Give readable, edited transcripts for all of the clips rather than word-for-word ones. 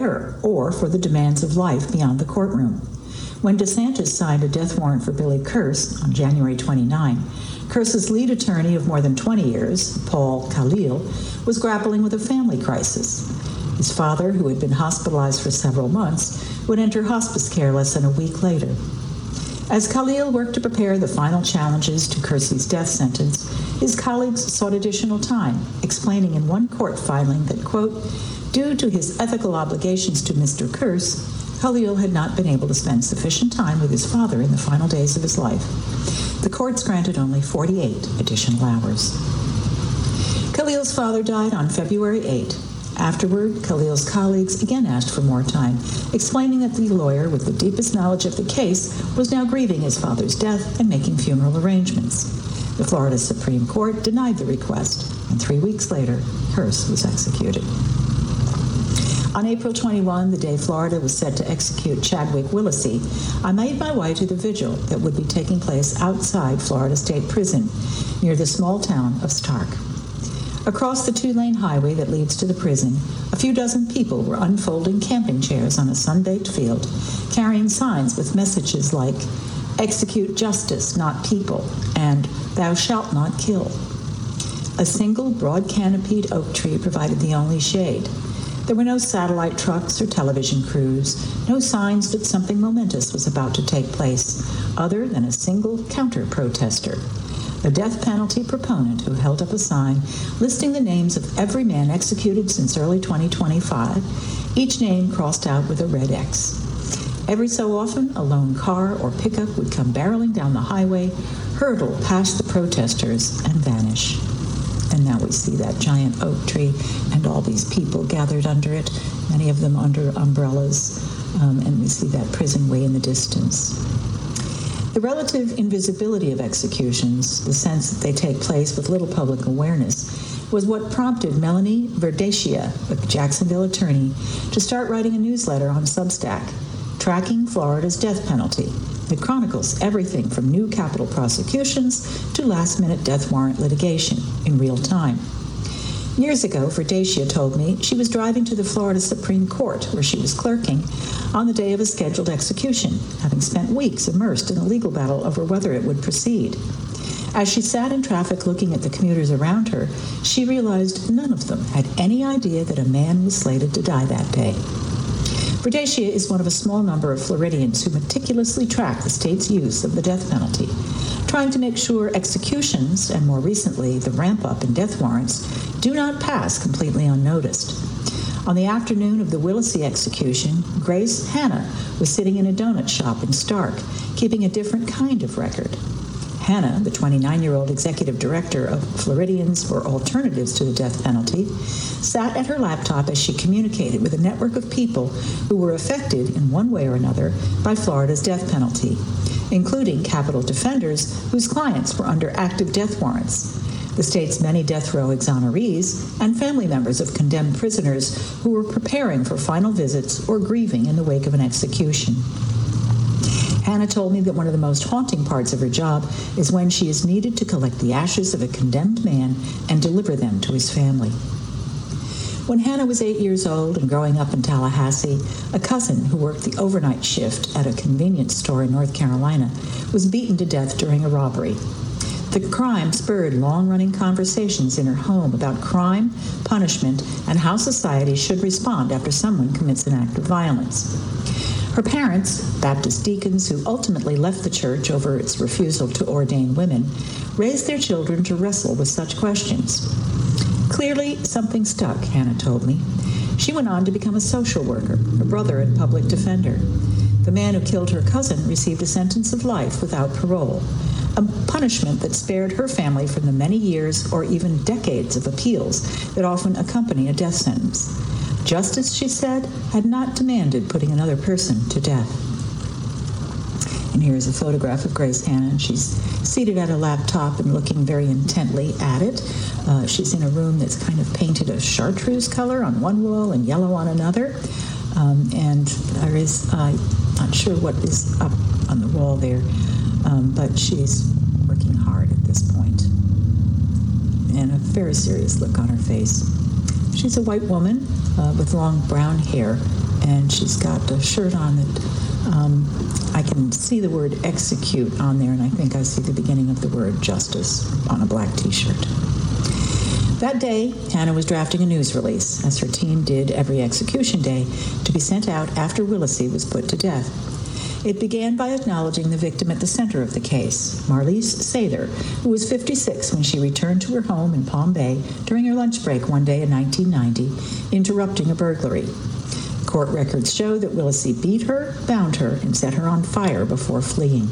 or for the demands of life beyond the courtroom. When DeSantis signed a death warrant for Billy Kearse on January 29, Kearse's lead attorney of more than 20 years, Paul Khalil, was grappling with a family crisis. His father, who had been hospitalized for several months, would enter hospice care less than a week later. As Khalil worked to prepare the final challenges to Kearse's death sentence, his colleagues sought additional time, explaining in one court filing that, quote, due to his ethical obligations to Mr. Kearse, Khalil had not been able to spend sufficient time with his father in the final days of his life. The courts granted only 48 additional hours. Khalil's father died on February 8. Afterward, Khalil's colleagues again asked for more time, explaining that the lawyer with the deepest knowledge of the case was now grieving his father's death and making funeral arrangements. The Florida Supreme Court denied the request, and 3 weeks later, Kearse was executed. On April 21, the day Florida was set to execute Chadwick Willacy, I made my way to the vigil that would be taking place outside Florida State Prison, near the small town of Stark. Across the 2-lane highway that leads to the prison, a few dozen people were unfolding camping chairs on a sun-baked field, carrying signs with messages like, "Execute justice, not people," and "Thou shalt not kill." A single broad-canopied oak tree provided the only shade. There were no satellite trucks or television crews, no signs that something momentous was about to take place, other than a single counter-protester, a death penalty proponent who held up a sign listing the names of every man executed since early 2025, each name crossed out with a red X. Every so often, a lone car or pickup would come barreling down the highway, hurtle past the protesters, and vanish. And now we see that giant oak tree and all these people gathered under it, many of them under umbrellas, and we see that prison way in the distance. The relative invisibility of executions, the sense that they take place with little public awareness, was what prompted Melanie Verdeschi, a Jacksonville attorney, to start writing a newsletter on Substack, Tracking Florida's Death Penalty. It chronicles everything from new capital prosecutions to last-minute death warrant litigation in real time. Years ago, Verdeschi told me she was driving to the Florida Supreme Court, where she was clerking, on the day of a scheduled execution, having spent weeks immersed in a legal battle over whether it would proceed. As she sat in traffic looking at the commuters around her, she realized none of them had any idea that a man was slated to die that day. Verdeschi is one of a small number of Floridians who meticulously track the state's use of the death penalty, trying to make sure executions, and more recently the ramp-up in death warrants, do not pass completely unnoticed. On the afternoon of the Willacy execution, Grace Hanna was sitting in a donut shop in Stark, keeping a different kind of record. Hanna, the 29-year-old executive director of Floridians for Alternatives to the Death Penalty, sat at her laptop as she communicated with a network of people who were affected in one way or another by Florida's death penalty, including capital defenders whose clients were under active death warrants, the state's many death row exonerees, and family members of condemned prisoners who were preparing for final visits or grieving in the wake of an execution. Hanna told me that one of the most haunting parts of her job is when she is needed to collect the ashes of a condemned man and deliver them to his family. When Hanna was 8 years old and growing up in Tallahassee, a cousin who worked the overnight shift at a convenience store in North Carolina was beaten to death during a robbery. The crime spurred long-running conversations in her home about crime, punishment, and how society should respond after someone commits an act of violence. Her parents, Baptist deacons who ultimately left the church over its refusal to ordain women, raised their children to wrestle with such questions. Clearly, something stuck, Hanna told me. She went on to become a social worker, a brother and public defender. The man who killed her cousin received a sentence of life without parole, a punishment that spared her family from the many years or even decades of appeals that often accompany a death sentence. Justice, she said, had not demanded putting another person to death. And here is a photograph of Grace Hanna, and she's seated at a laptop and looking very intently at it. She's in a room that's kind of painted a chartreuse color on one wall and yellow on another. And there is, I'm not sure what is up on the wall there, but she's working hard at this point. And a very serious look on her face. She's a white woman with long brown hair, and she's got a shirt on that I can see the word execute on there, and I think I see the beginning of the word justice on a black T-shirt. That day, Hannah was drafting a news release, as her team did every execution day, to be sent out after Willacy was put to death. It began by acknowledging the victim at the center of the case, Marlise Sather, who was 56 when she returned to her home in Palm Bay during her lunch break one day in 1990, interrupting a burglary. Court records show that Willacy beat her, bound her, and set her on fire before fleeing.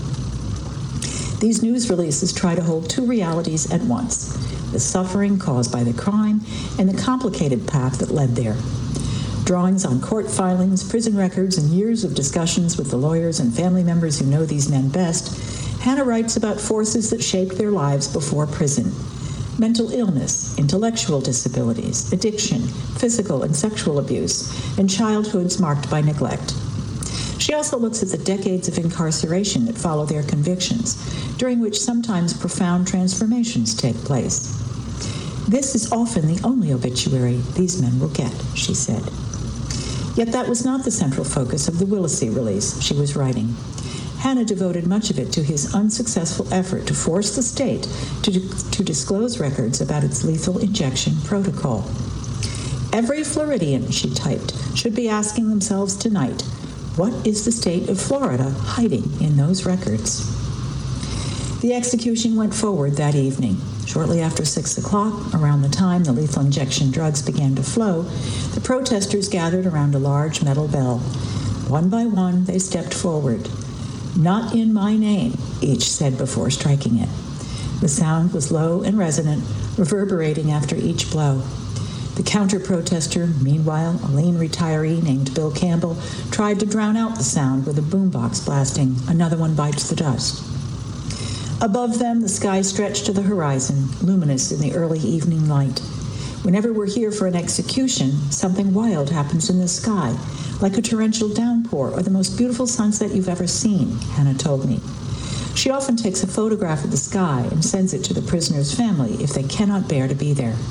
These news releases try to hold two realities at once: the suffering caused by the crime and the complicated path that led there. Drawings on court filings, prison records, and years of discussions with the lawyers and family members who know these men best, Hannah writes about forces that shaped their lives before prison: mental illness, intellectual disabilities, addiction, physical and sexual abuse, and childhoods marked by neglect. She also looks at the decades of incarceration that follow their convictions, during which sometimes profound transformations take place. This is often the only obituary these men will get, she said. Yet that was not the central focus of the Willacy release she was writing. Hannah devoted much of it to his unsuccessful effort to force the state to disclose records about its lethal injection protocol. Every Floridian, she typed, should be asking themselves tonight, what is the state of Florida hiding in those records? The execution went forward that evening. Shortly after 6 o'clock, around the time the lethal injection drugs began to flow, the protesters gathered around a large metal bell. One by one, they stepped forward. "Not in my name," each said before striking it. The sound was low and resonant, reverberating after each blow. The counter-protester, meanwhile, a lean retiree named Bill Campbell, tried to drown out the sound with a boombox blasting "Another One Bites the Dust." Above them, the sky stretched to the horizon, luminous in the early evening light. Whenever we're here for an execution, something wild happens in the sky, like a torrential downpour or the most beautiful sunset you've ever seen, Hannah told me. She often takes a photograph of the sky and sends it to the prisoner's family if they cannot bear to be there.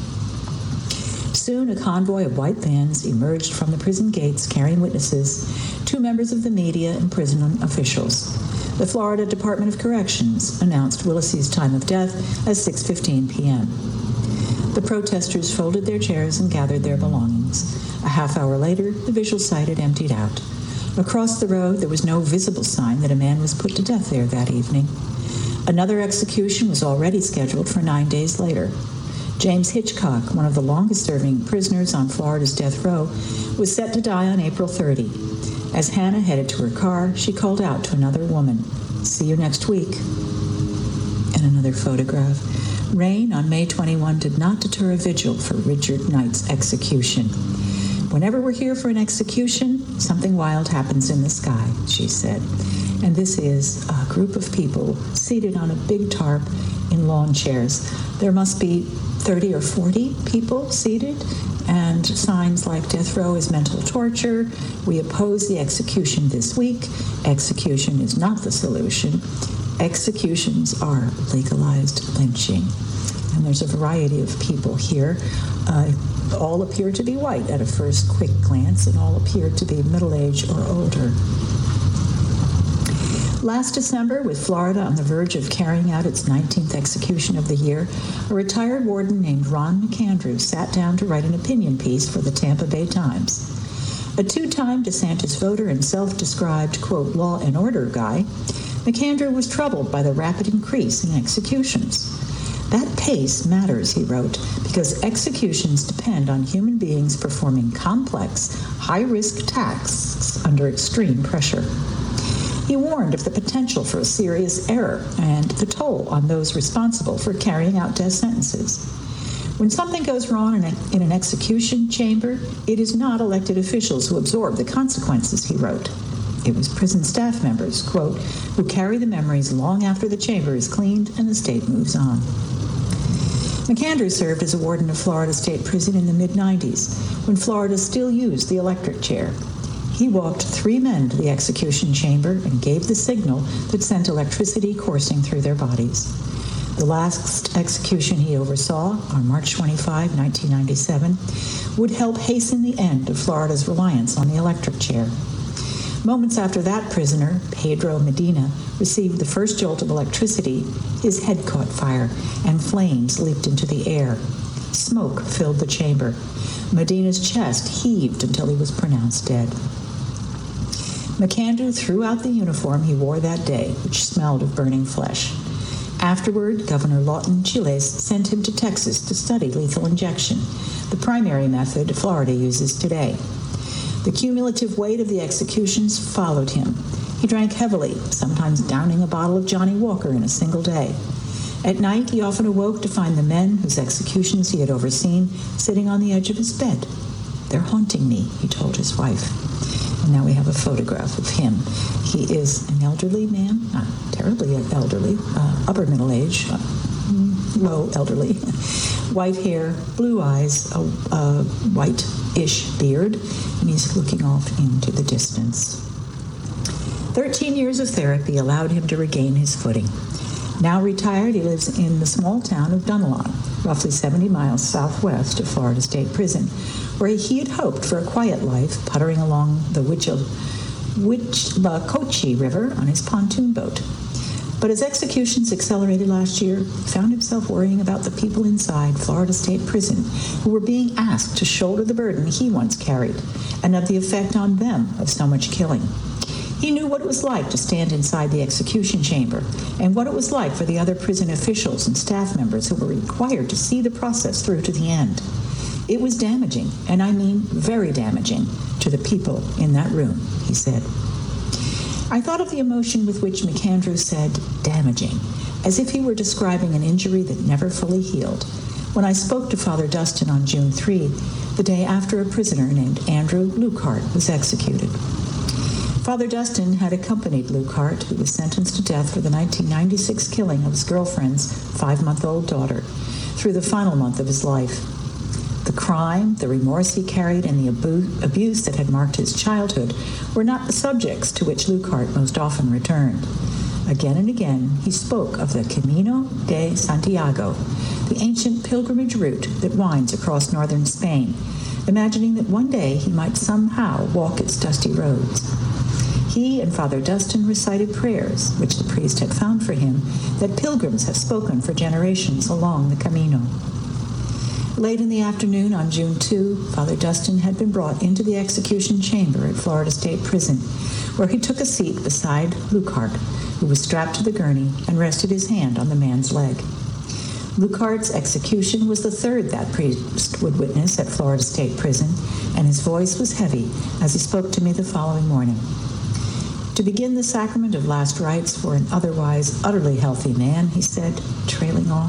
Soon, a convoy of white vans emerged from the prison gates carrying witnesses, 2 members of the media, and prison officials. The Florida Department of Corrections announced Willacy's time of death as 6:15 p.m. The protesters folded their chairs and gathered their belongings. A half hour later, the visual site had emptied out. Across the road, there was no visible sign that a man was put to death there that evening. Another execution was already scheduled for 9 days later. James Hitchcock, one of the longest-serving prisoners on Florida's death row, was set to die on April 30. As Hannah headed to her car, she called out to another woman, "See you next week." And another photograph. Rain on May 21 did not deter a vigil for Richard Knight's execution. "Whenever we're here for an execution, something wild happens in the sky," she said. And this is a group of people seated on a big tarp in lawn chairs. There must be 30 or 40 people seated, and signs like "Death row is mental torture," "We oppose the execution this week," "Execution is not the solution," "Executions are legalized lynching." And there's a variety of people here. All appear to be white at a first quick glance, and all appear to be middle-aged or older. Last December, with Florida on the verge of carrying out its 19th execution of the year, a retired warden named Ron McAndrew sat down to write an opinion piece for the Tampa Bay Times. A 2-time DeSantis voter and self-described, quote, law and order guy, McAndrew was troubled by the rapid increase in executions. "That pace matters," he wrote, "because executions depend on human beings performing complex, high-risk tasks under extreme pressure." He warned of the potential for a serious error and the toll on those responsible for carrying out death sentences. "When something goes wrong in an execution chamber, it is not elected officials who absorb the consequences," he wrote. It was prison staff members, quote, "who carry the memories long after the chamber is cleaned and the state moves on." McAndrew served as a warden of Florida State Prison in the mid-'90s, when Florida still used the electric chair. He walked 3 men to the execution chamber and gave the signal that sent electricity coursing through their bodies. The last execution he oversaw, on March 25, 1997, would help hasten the end of Florida's reliance on the electric chair. Moments after that prisoner, Pedro Medina, received the first jolt of electricity, his head caught fire, and flames leaped into the air. Smoke filled the chamber. Medina's chest heaved until he was pronounced dead. McAndrew threw out the uniform he wore that day, which smelled of burning flesh. Afterward, Governor Lawton Chiles sent him to Texas to study lethal injection, the primary method Florida uses today. The cumulative weight of the executions followed him. He drank heavily, sometimes downing a bottle of Johnny Walker in a single day. At night, he often awoke to find the men whose executions he had overseen sitting on the edge of his bed. "They're haunting me," he told his wife. And now we have a photograph of him. He is an elderly man, not terribly elderly, upper middle age, low elderly, white hair, blue eyes, a white-ish beard, and he's looking off into the distance. 13 years of therapy allowed him to regain his footing. Now retired, he lives in the small town of Dunalon, roughly 70 miles southwest of Florida State Prison, where he had hoped for a quiet life, puttering along the Withlacoochee River on his pontoon boat. But as executions accelerated last year, he found himself worrying about the people inside Florida State Prison who were being asked to shoulder the burden he once carried, and of the effect on them of so much killing. He knew what it was like to stand inside the execution chamber, and what it was like for the other prison officials and staff members who were required to see the process through to the end. It was damaging, and I mean very damaging, to the people in that room, he said. I thought of the emotion with which McAndrew said damaging, as if he were describing an injury that never fully healed, when I spoke to Father Dustin on June 3, the day after a prisoner named Andrew Lukehart was executed. Father Dustin had accompanied Lukehart, who was sentenced to death for the 1996 killing of his girlfriend's 5-month-old daughter, through the final month of his life. The crime, the remorse he carried, and the abuse that had marked his childhood were not the subjects to which Lukehart most often returned. Again and again, he spoke of the Camino de Santiago, the ancient pilgrimage route that winds across northern Spain, imagining that one day he might somehow walk its dusty roads. He and Father Dustin recited prayers, which the priest had found for him, that pilgrims have spoken for generations along the Camino. Late in the afternoon on June 2, Father Dustin had been brought into the execution chamber at Florida State Prison, where he took a seat beside Lukehart, who was strapped to the gurney and rested his hand on the man's leg. Lukehart's execution was the third that priest would witness at Florida State Prison, and his voice was heavy as he spoke to me the following morning. To begin the sacrament of last rites for an otherwise utterly healthy man, he said, trailing off.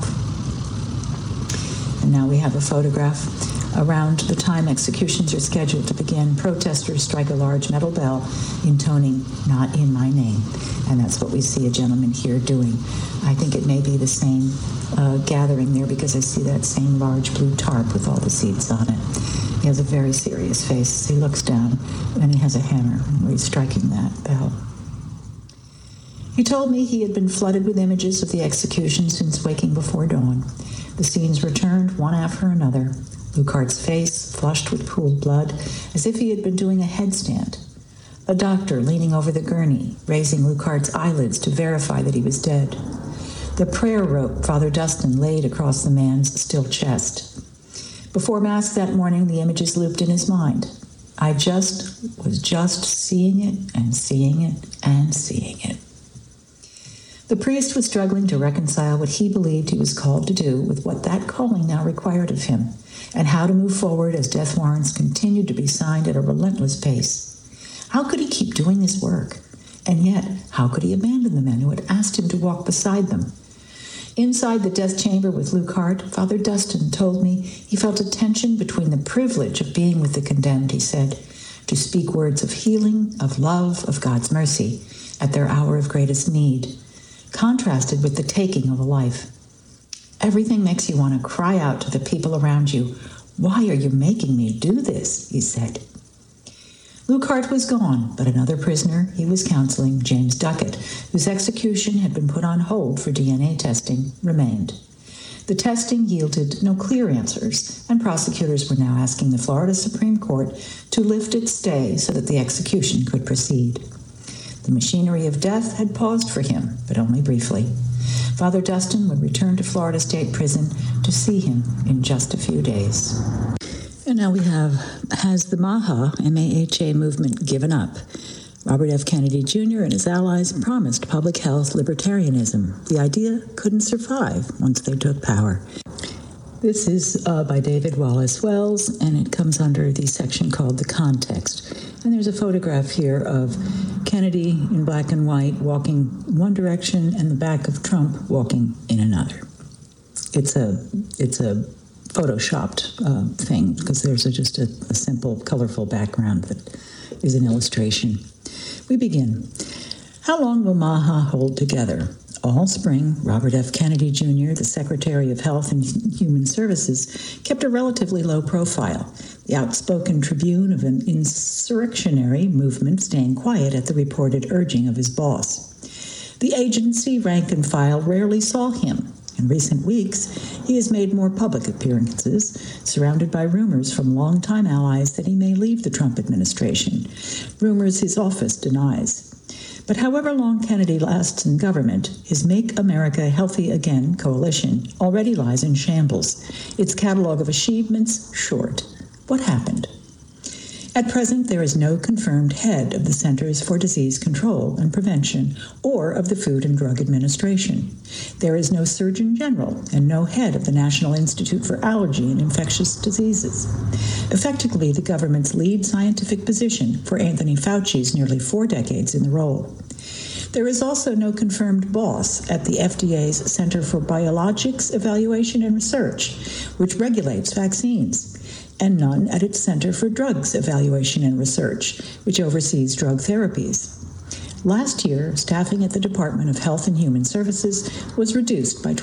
And now we have a photograph. Around the time executions are scheduled to begin, protesters strike a large metal bell, intoning, "Not in my name." And that's what we see a gentleman here doing. I think it may be the same gathering there, because I see that same large blue tarp with all the seats on it. He has a very serious face as he looks down, and he has a hammer where he's striking that bell. He told me he had been flooded with images of the execution since waking before dawn. The scenes returned one after another. Lukehart's face flushed with pooled blood, as if he had been doing a headstand. A doctor leaning over the gurney, raising Lukehart's eyelids to verify that he was dead. The prayer rope Father Dustin laid across the man's still chest. Before Mass that morning, the images looped in his mind. I was just seeing it and seeing it and seeing it. The priest was struggling to reconcile what he believed he was called to do with what that calling now required of him, and how to move forward as death warrants continued to be signed at a relentless pace. How could he keep doing this work? And yet, how could he abandon the men who had asked him to walk beside them? Inside the death chamber with Lukehart, Father Dustin told me he felt a tension between the privilege of being with the condemned, he said, to speak words of healing, of love, of God's mercy at their hour of greatest need, contrasted with the taking of a life. Everything makes you want to cry out to the people around you, "Why are you making me do this?" he said. Lukehart was gone, but another prisoner he was counseling, James Duckett, whose execution had been put on hold for DNA testing, remained. The testing yielded no clear answers, and prosecutors were now asking the Florida Supreme Court to lift its stay so that the execution could proceed. The machinery of death had paused for him, but only briefly. Father Dustin would return to Florida State Prison to see him in just a few days. And now we have, has the MAHA, M-A-H-A movement given up? Robert F. Kennedy Jr. and his allies promised public health libertarianism. The idea couldn't survive once they took power. This is by David Wallace Wells, and it comes under the section called The Context. And there's a photograph here of Kennedy in black and white walking one direction and the back of Trump walking in another. It's a photoshopped thing because there's just a simple, colorful background that is an illustration. We begin. How long will MAHA hold together? All spring, Robert F. Kennedy Jr., the Secretary of Health and Human Services, kept a relatively low profile, the outspoken tribune of an insurrectionary movement staying quiet at the reported urging of his boss. The agency rank and file rarely saw him. In recent weeks, he has made more public appearances, surrounded by rumors from longtime allies that he may leave the Trump administration, rumors his office denies. But however long Kennedy lasts in government, his Make America Healthy Again coalition already lies in shambles, its catalog of achievements short. What happened? At present, there is no confirmed head of the Centers for Disease Control and Prevention or of the Food and Drug Administration. There is no Surgeon General and no head of the National Institute for Allergy and Infectious Diseases. Effectively, the government's lead scientific position for Anthony Fauci's nearly 4 decades in the role. There is also no confirmed boss at the FDA's Center for Biologics Evaluation and Research, which regulates vaccines, and none at its Center for Drugs Evaluation and Research, which oversees drug therapies. Last year, staffing at the Department of Health and Human Services was reduced by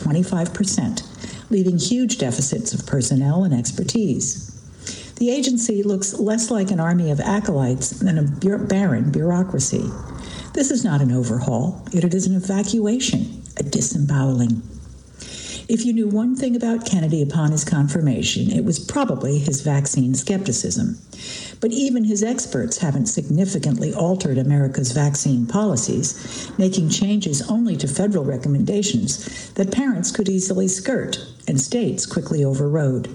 25%, leaving huge deficits of personnel and expertise. The agency looks less like an army of acolytes than a barren bureaucracy. This is not an overhaul, it is an evacuation, a disemboweling. If you knew one thing about Kennedy upon his confirmation, it was probably his vaccine skepticism. But even his experts haven't significantly altered America's vaccine policies, making changes only to federal recommendations that parents could easily skirt and states quickly overrode.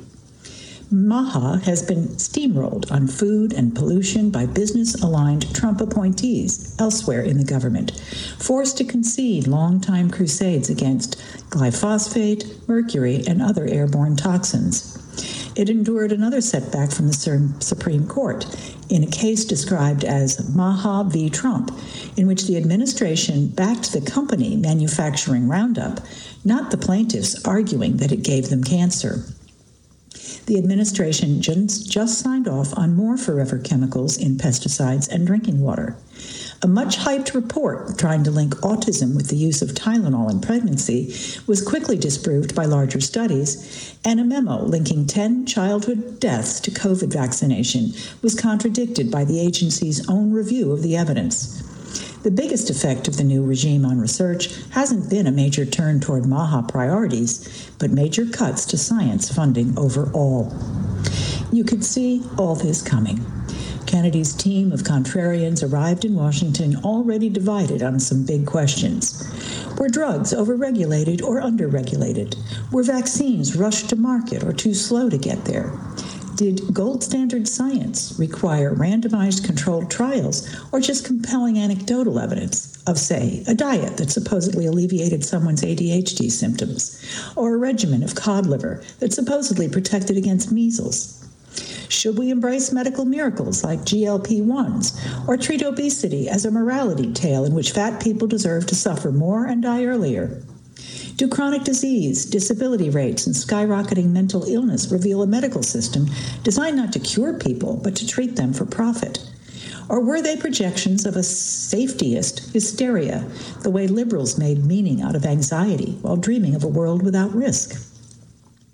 MAHA has been steamrolled on food and pollution by business-aligned Trump appointees elsewhere in the government, forced to concede long-time crusades against glyphosate, mercury, and other airborne toxins. It endured another setback from the Supreme Court in a case described as MAHA v. Trump, in which the administration backed the company manufacturing Roundup, not the plaintiffs arguing that it gave them cancer. The administration just signed off on more forever chemicals in pesticides and drinking water. A much-hyped report trying to link autism with the use of Tylenol in pregnancy was quickly disproved by larger studies, and a memo linking 10 childhood deaths to COVID vaccination was contradicted by the agency's own review of the evidence. The biggest effect of the new regime on research hasn't been a major turn toward MAHA priorities, but major cuts to science funding overall. You could see all this coming. Kennedy's team of contrarians arrived in Washington already divided on some big questions. Were drugs overregulated or underregulated? Were vaccines rushed to market or too slow to get there? Did gold standard science require randomized controlled trials or just compelling anecdotal evidence of, say, a diet that supposedly alleviated someone's ADHD symptoms, or a regimen of cod liver that supposedly protected against measles? Should we embrace medical miracles like GLP-1s or treat obesity as a morality tale in which fat people deserve to suffer more and die earlier? Do chronic disease, disability rates, and skyrocketing mental illness reveal a medical system designed not to cure people, but to treat them for profit? Or were they projections of a safetyist hysteria, the way liberals made meaning out of anxiety while dreaming of a world without risk?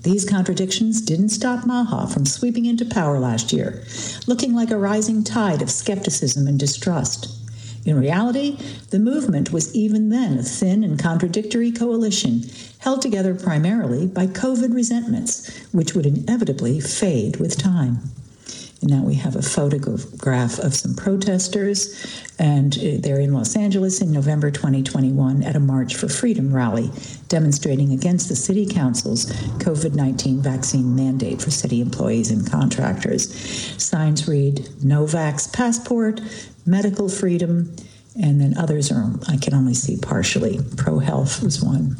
These contradictions didn't stop Maha from sweeping into power last year, looking like a rising tide of skepticism and distrust. In reality, the movement was even then a thin and contradictory coalition held together primarily by COVID resentments, which would inevitably fade with time. And now we have a photograph of some protesters, and they're in Los Angeles in November 2021 at a March for Freedom rally, demonstrating against the city council's COVID-19 vaccine mandate for city employees and contractors. Signs read, "No Vax Passport," "Medical Freedom," and then others I can only see partially. Pro-health was one.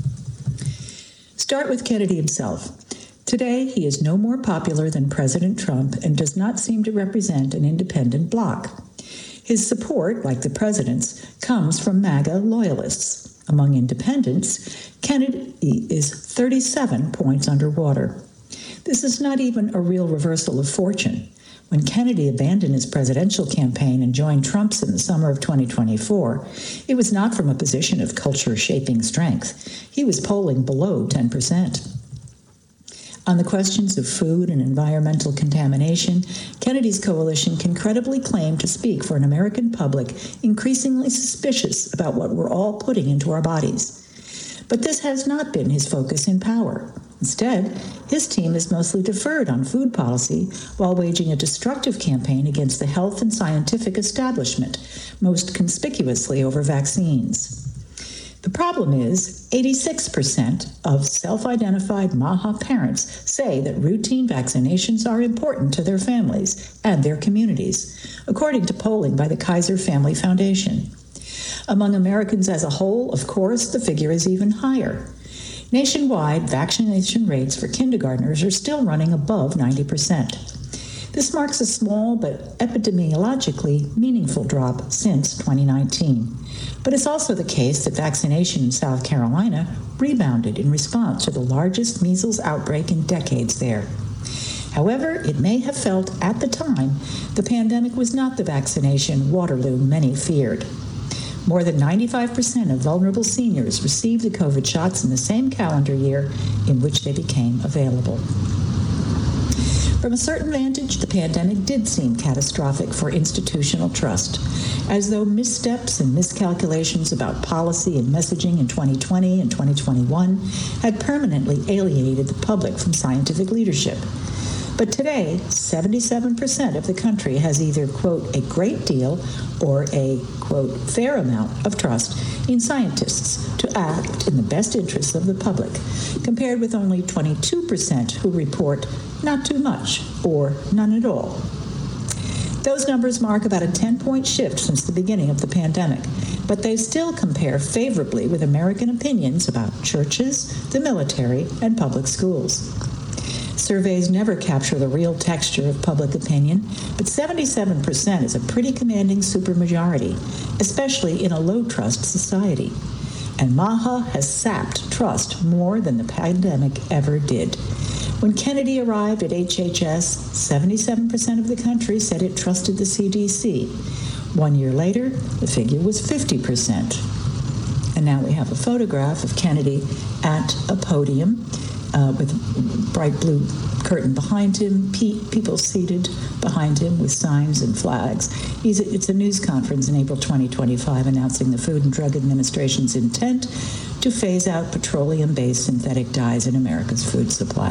Start with Kennedy himself. Today, he is no more popular than President Trump and does not seem to represent an independent bloc. His support, like the president's, comes from MAGA loyalists. Among independents, Kennedy is 37 points underwater. This is not even a real reversal of fortune. When Kennedy abandoned his presidential campaign and joined Trump's in the summer of 2024, it was not from a position of culture-shaping strength. He was polling below 10%. On the questions of food and environmental contamination, Kennedy's coalition can credibly claim to speak for an American public increasingly suspicious about what we're all putting into our bodies. But this has not been his focus in power. Instead, his team has mostly deferred on food policy while waging a destructive campaign against the health and scientific establishment, most conspicuously over vaccines. The problem is 86% of self-identified Maha parents say that routine vaccinations are important to their families and their communities, according to polling by the Kaiser Family Foundation. Among Americans as a whole, of course, the figure is even higher. Nationwide, vaccination rates for kindergartners are still running above 90%. This marks a small but epidemiologically meaningful drop since 2019. But it's also the case that vaccination in South Carolina rebounded in response to the largest measles outbreak in decades there. However, it may have felt at the time the pandemic was not the vaccination Waterloo many feared. More than 95% of vulnerable seniors received the COVID shots in the same calendar year in which they became available. From a certain vantage, the pandemic did seem catastrophic for institutional trust, as though missteps and miscalculations about policy and messaging in 2020 and 2021 had permanently alienated the public from scientific leadership. But today, 77% of the country has either, quote, a great deal or a, quote, fair amount of trust in scientists to act in the best interests of the public, compared with only 22% who report not too much or none at all. Those numbers mark about a 10-point shift since the beginning of the pandemic, but they still compare favorably with American opinions about churches, the military, and public schools. Surveys never capture the real texture of public opinion, but 77% is a pretty commanding supermajority, especially in a low-trust society. And Maha has sapped trust more than the pandemic ever did. When Kennedy arrived at HHS, 77% of the country said it trusted the CDC. 1 year later, the figure was 50%. And now we have a photograph of Kennedy at a podium with bright blue curtain behind him, people seated behind him with signs and flags. It's a news conference in April 2025 announcing the Food and Drug Administration's intent to phase out petroleum-based synthetic dyes in America's food supply.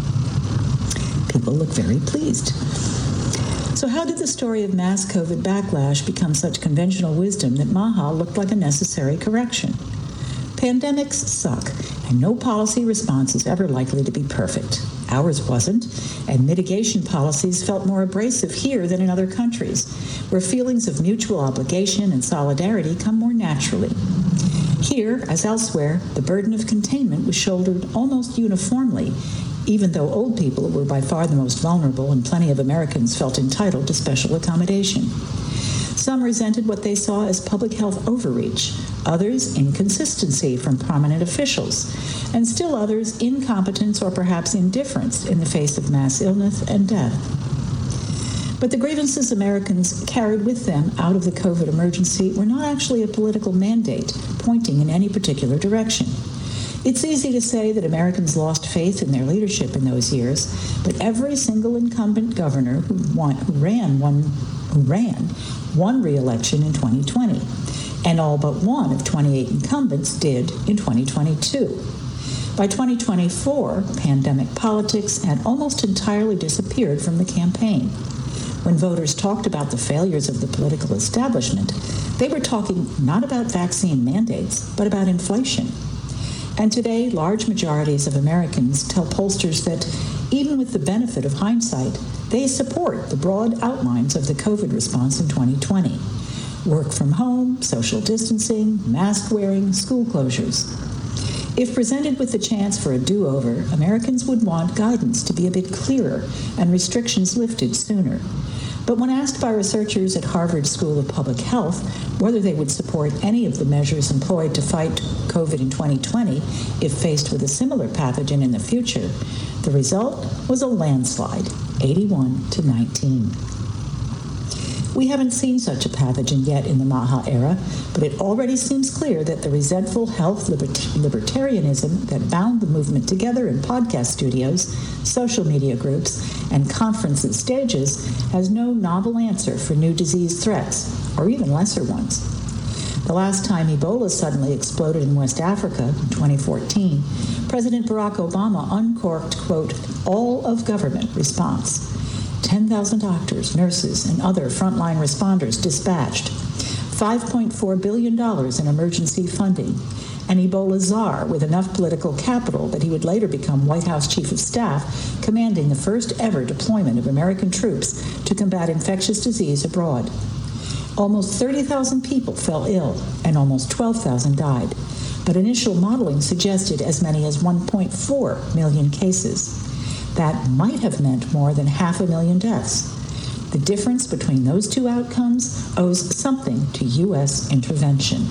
People look very pleased. So how did the story of mass COVID backlash become such conventional wisdom that Maha looked like a necessary correction? Pandemics suck, and no policy response is ever likely to be perfect. Ours wasn't, and mitigation policies felt more abrasive here than in other countries, where feelings of mutual obligation and solidarity come more naturally. Here, as elsewhere, the burden of containment was shouldered almost uniformly, even though old people were by far the most vulnerable and plenty of Americans felt entitled to special accommodation. Some resented what they saw as public health overreach, others inconsistency from prominent officials, and still others incompetence or perhaps indifference in the face of mass illness and death. But the grievances Americans carried with them out of the COVID emergency were not actually a political mandate pointing in any particular direction. It's easy to say that Americans lost faith in their leadership in those years, but every single incumbent governor who ran won re-election in 2020, and all but one of 28 incumbents did in 2022. By 2024, pandemic politics had almost entirely disappeared from the campaign. When voters talked about the failures of the political establishment, they were talking not about vaccine mandates, but about inflation. And today, large majorities of Americans tell pollsters that even with the benefit of hindsight, they support the broad outlines of the COVID response in 2020. Work from home, social distancing, mask wearing, school closures. If presented with the chance for a do-over, Americans would want guidance to be a bit clearer and restrictions lifted sooner. But when asked by researchers at Harvard School of Public Health whether they would support any of the measures employed to fight COVID in 2020 if faced with a similar pathogen in the future, the result was a landslide, 81-19. We haven't seen such a pathogen yet in the Maha era, but it already seems clear that the resentful health libertarianism that bound the movement together in podcast studios, social media groups, and conferences stages has no novel answer for new disease threats, or even lesser ones. The last time Ebola suddenly exploded in West Africa, in 2014, President Barack Obama uncorked, quote, all of government response. 10,000 doctors, nurses, and other frontline responders dispatched, $5.4 billion in emergency funding, an Ebola czar with enough political capital that he would later become White House Chief of Staff, commanding the first ever deployment of American troops to combat infectious disease abroad. Almost 30,000 people fell ill, and almost 12,000 died, but initial modeling suggested as many as 1.4 million cases. That might have meant more than 500,000 deaths. The difference between those two outcomes owes something to U.S. intervention.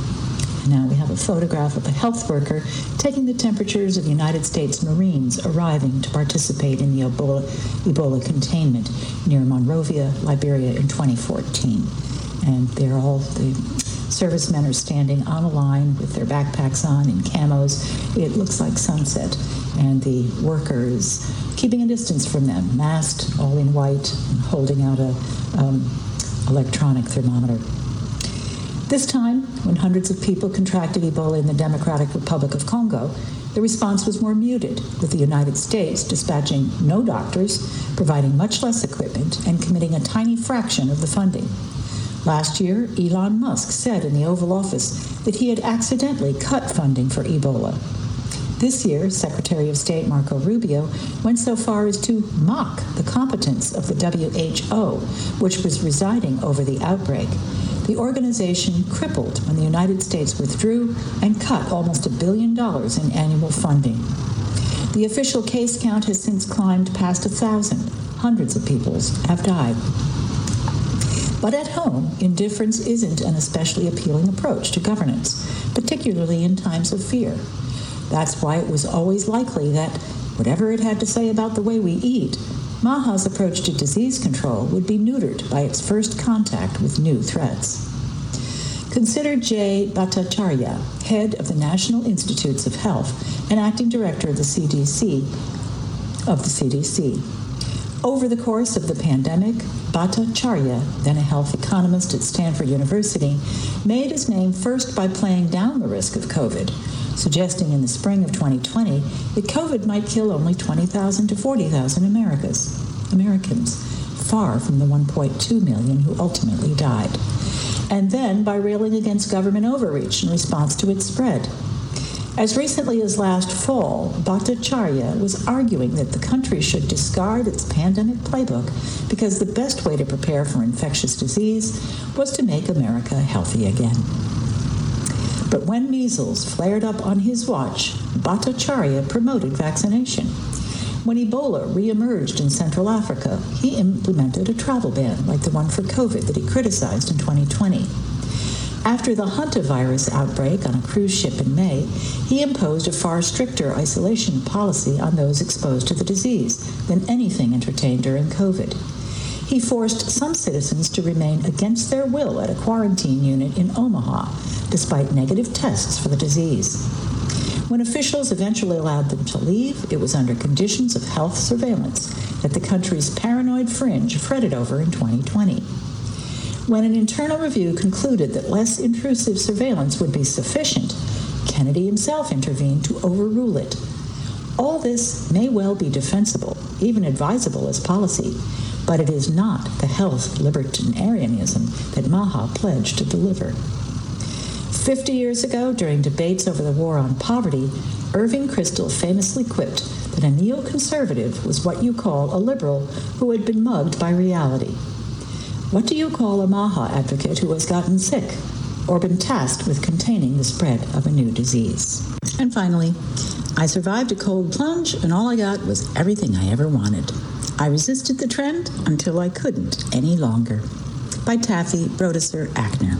Now we have a photograph of a health worker taking the temperatures of United States Marines arriving to participate in the Ebola containment near Monrovia, Liberia in 2014. And they're all, the servicemen are standing on a line with their backpacks on in camos. It looks like sunset. And the worker is keeping a distance from them, masked, all in white, and holding out a electronic thermometer. This time, when hundreds of people contracted Ebola in the Democratic Republic of Congo, the response was more muted, with the United States dispatching no doctors, providing much less equipment, and committing a tiny fraction of the funding. Last year, Elon Musk said in the Oval Office that he had accidentally cut funding for Ebola. This year, Secretary of State Marco Rubio went so far as to mock the competence of the WHO, which was presiding over the outbreak. The organization crippled when the United States withdrew and cut almost $1 billion in annual funding. The official case count has since climbed past 1,000. Hundreds of people have died. But at home, indifference isn't an especially appealing approach to governance, particularly in times of fear. That's why it was always likely that, whatever it had to say about the way we eat, Maha's approach to disease control would be neutered by its first contact with new threats. Consider Jay Bhattacharya, head of the National Institutes of Health and acting director of the CDC. Over the course of the pandemic, Bhattacharya, then a health economist at Stanford University, made his name first by playing down the risk of COVID, suggesting in the spring of 2020 that COVID might kill only 20,000 to 40,000 Americans, far from the 1.2 million who ultimately died. And then by railing against government overreach in response to its spread. As recently as last fall, Bhattacharya was arguing that the country should discard its pandemic playbook because the best way to prepare for infectious disease was to make America healthy again. But when measles flared up on his watch, Bhattacharya promoted vaccination. When Ebola reemerged in Central Africa, he implemented a travel ban like the one for COVID that he criticized in 2020. After the hantavirus outbreak on a cruise ship in May, he imposed a far stricter isolation policy on those exposed to the disease than anything entertained during COVID. He forced some citizens to remain against their will at a quarantine unit in Omaha, despite negative tests for the disease. When officials eventually allowed them to leave, it was under conditions of health surveillance that the country's paranoid fringe fretted over in 2020. When an internal review concluded that less intrusive surveillance would be sufficient, Kennedy himself intervened to overrule it. All this may well be defensible, even advisable as policy, but it is not the health libertarianism that Maha pledged to deliver. 50 years ago, during debates over the war on poverty, Irving Kristol famously quipped that a neoconservative was what you call a liberal who had been mugged by reality. What do you call a Maha advocate who has gotten sick or been tasked with containing the spread of a new disease? And finally, I survived a cold plunge, and all I got was everything I ever wanted. I resisted the trend until I couldn't any longer. By Taffy Brodesser Ackner.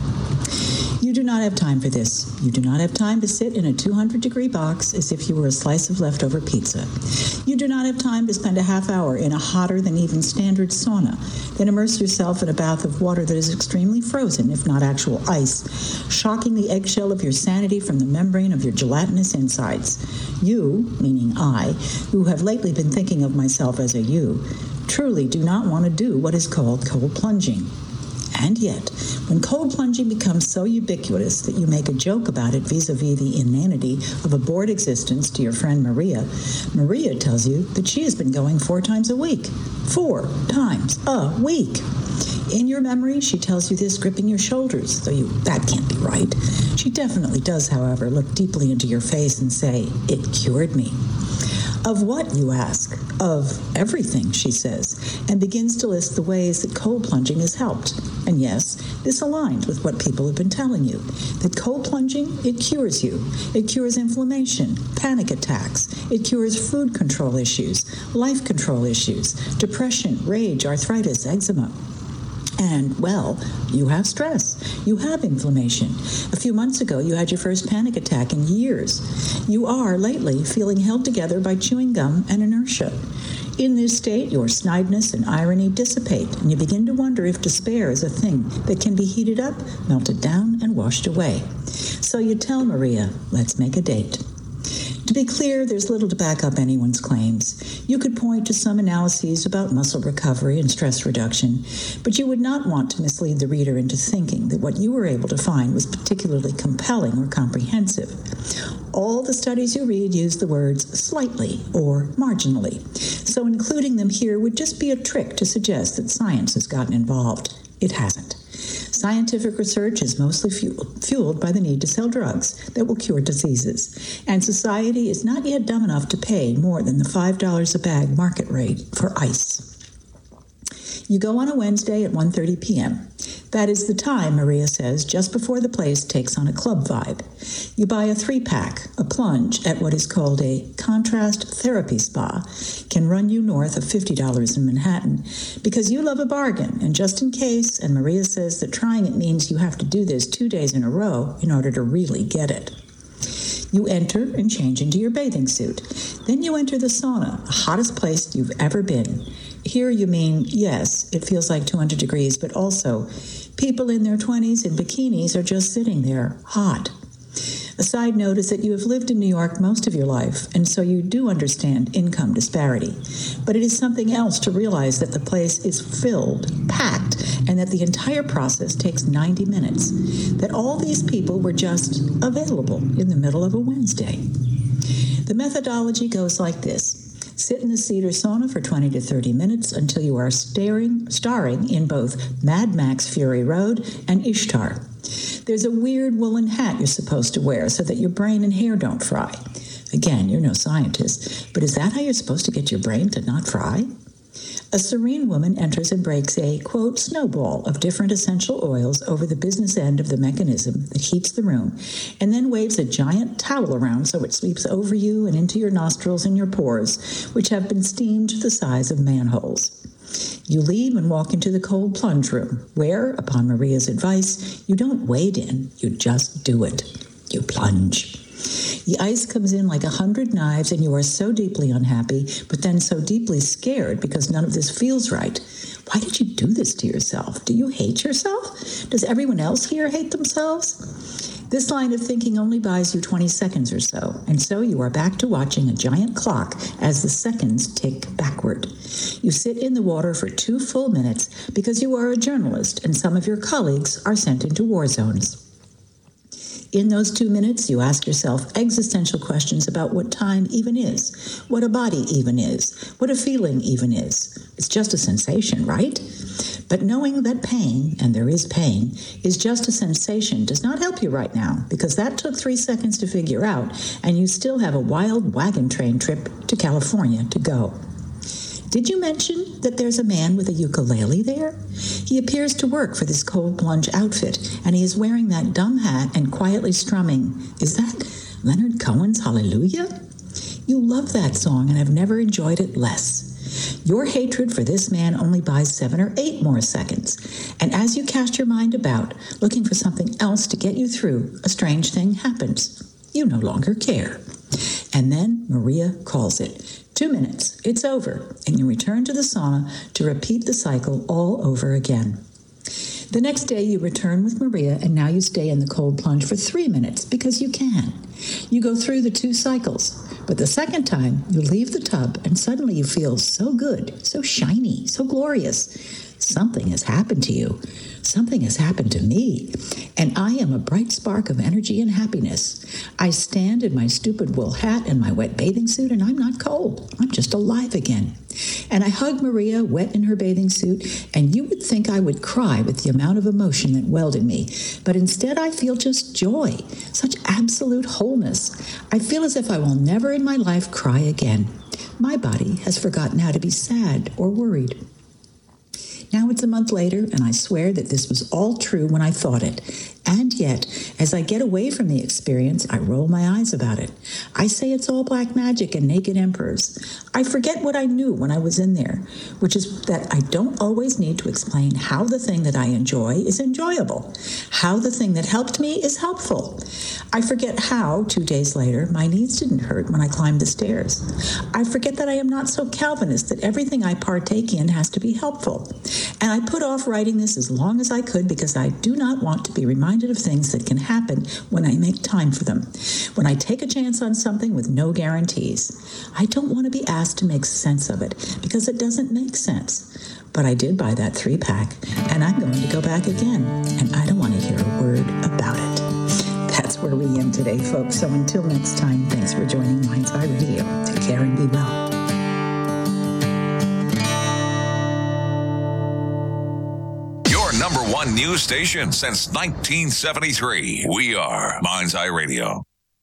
You do not have time for this. You do not have time to sit in a 200-degree box as if you were a slice of leftover pizza. You do not have time to spend a half hour in a hotter than even standard sauna, then immerse yourself in a bath of water that is extremely frozen, if not actual ice, shocking the eggshell of your sanity from the membrane of your gelatinous insides. You, meaning I, who have lately been thinking of myself as a you, truly do not want to do what is called cold plunging. And yet, when cold plunging becomes so ubiquitous that you make a joke about it vis-a-vis the inanity of a bored existence to your friend Maria, Maria tells you that she has been going 4 times a week. 4 times a week. In your memory, she tells you this gripping your shoulders, though that can't be right. She definitely does, however, look deeply into your face and say, "It cured me." Of what, you ask? Of everything, she says, and begins to list the ways that cold plunging has helped. And yes, this aligns with what people have been telling you, that cold plunging, it cures you. It cures inflammation, panic attacks. It cures food control issues, life control issues, depression, rage, arthritis, eczema. And, well, you have stress. You have inflammation. A few months ago, you had your first panic attack in years. You are, lately, feeling held together by chewing gum and inertia. In this state, your snideness and irony dissipate, and you begin to wonder if despair is a thing that can be heated up, melted down, and washed away. So you tell Maria, let's make a date. To be clear, there's little to back up anyone's claims. You could point to some analyses about muscle recovery and stress reduction, but you would not want to mislead the reader into thinking that what you were able to find was particularly compelling or comprehensive. All the studies you read use the words slightly or marginally, so including them here would just be a trick to suggest that science has gotten involved. It hasn't. Scientific research is mostly fueled by the need to sell drugs that will cure diseases, and society is not yet dumb enough to pay more than the $5 a bag market rate for ice. You go on a Wednesday at 1:30 p.m. That is the time, Maria says, just before the place takes on a club vibe. You buy a 3-pack, a plunge at what is called a contrast therapy spa, can run you north of $50 in Manhattan, because you love a bargain, and just in case, and Maria says that trying it means you have to do this 2 days in a row in order to really get it. You enter and change into your bathing suit. Then you enter the sauna, the hottest place you've ever been. Here you mean, yes, it feels like 200 degrees, but also people in their 20s in bikinis are just sitting there, hot. A side note is that you have lived in New York most of your life, and so you do understand income disparity. But it is something else to realize that the place is filled, packed, and that the entire process takes 90 minutes. That all these people were just available in the middle of a Wednesday. The methodology goes like this. Sit in the cedar sauna for 20 to 30 minutes until you are starring in both Mad Max Fury Road and Ishtar. There's a weird woolen hat you're supposed to wear so that your brain and hair don't fry. Again, you're no scientist, but is that how you're supposed to get your brain to not fry? A serene woman enters and breaks a, quote, snowball of different essential oils over the business end of the mechanism that heats the room, and then waves a giant towel around so it sweeps over you and into your nostrils and your pores, which have been steamed to the size of manholes. You leave and walk into the cold plunge room, where, upon Maria's advice, you don't wade in, you just do it. You plunge. The ice comes in like 100 knives, and you are so deeply unhappy, but then so deeply scared because none of this feels right. Why did you do this to yourself? Do you hate yourself? Does everyone else here hate themselves? This line of thinking only buys you 20 seconds or so, and so you are back to watching a giant clock as the seconds tick backward. You sit in the water for 2 full minutes because you are a journalist and some of your colleagues are sent into war zones. In those 2 minutes, you ask yourself existential questions about what time even is, what a body even is, what a feeling even is. It's just a sensation, right? But knowing that pain, and there is pain, is just a sensation does not help you right now, because that took 3 seconds to figure out, and you still have a wild wagon train trip to California to go. Did you mention that there's a man with a ukulele there? He appears to work for this cold plunge outfit, and he is wearing that dumb hat and quietly strumming. Is that Leonard Cohen's Hallelujah? You love that song and have never enjoyed it less. Your hatred for this man only buys 7 or 8 more seconds, and as you cast your mind about, looking for something else to get you through, a strange thing happens. You no longer care. And then Maria calls it. 2 minutes, it's over, and you return to the sauna to repeat the cycle all over again. The next day you return with Maria, and now you stay in the cold plunge for 3 minutes because you can. You go through the 2 cycles, but the second time you leave the tub and suddenly you feel so good, so shiny, so glorious. Something has happened to you. Something has happened to me, and I am a bright spark of energy and happiness. I stand in my stupid wool hat and my wet bathing suit, and I'm not cold. I'm just alive again. And I hug Maria, wet in her bathing suit, and you would think I would cry with the amount of emotion that welled in me. But instead, I feel just joy, such absolute wholeness. I feel as if I will never in my life cry again. My body has forgotten how to be sad or worried. Now it's a month later, and I swear that this was all true when I thought it. And yet, as I get away from the experience, I roll my eyes about it. I say it's all black magic and naked emperors. I forget what I knew when I was in there, which is that I don't always need to explain how the thing that I enjoy is enjoyable, how the thing that helped me is helpful. I forget how, 2 days later, my knees didn't hurt when I climbed the stairs. I forget that I am not so Calvinist that everything I partake in has to be helpful. And I put off writing this as long as I could because I do not want to be reminded of things that can happen when I make time for them, when I take a chance on something with no guarantees. I don't want to be asked to make sense of it because it doesn't make sense. But I did buy that 3-pack, and I'm going to go back again, and I don't want to hear a word about it. That's where we end today, folks. So until next time, thanks for joining Mind's Eye Radio. Take care and be well. Number 1 news station since 1973. We are Mind's Eye Radio.